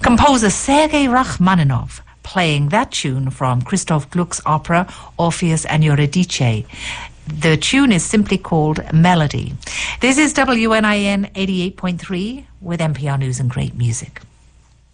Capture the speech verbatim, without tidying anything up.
Composer Sergei Rachmaninoff playing that tune from Christoph Gluck's opera Orpheus and Eurydice. The tune is simply called Melody. This is W N I N eighty-eight point three with N P R News and Great Music.